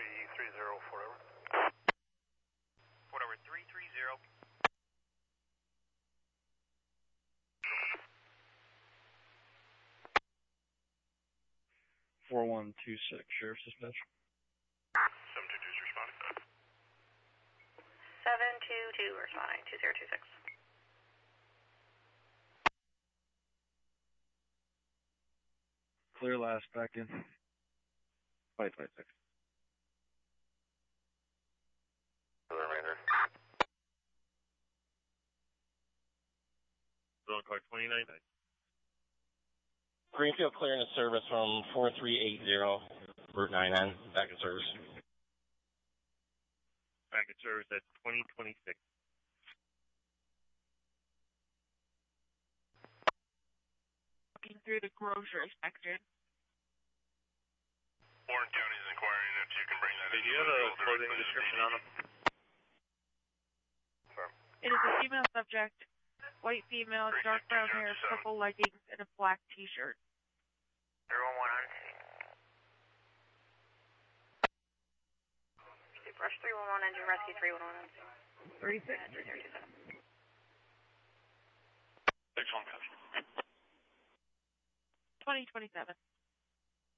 330, Fort Edward. Fort Edward 330. 4126, Sheriff's Dispatch. 722's responding. 722 responding, 2026. Clear last, back in. 556. The remainder. Zone car 29. Greenfield clearing the service from 4380, Route 9N, back in service. Back in service at 2026. Looking through the grocery section. Warren County is inquiring if you can bring that in. Do you have a clothing description on them? Sorry. It is a female subject, white female, dark brown hair, purple leggings, and a black t-shirt. 311 on scene. Rush 311 engine rescue 311 on scene. 36. 3027. 6-1 copy. 2027.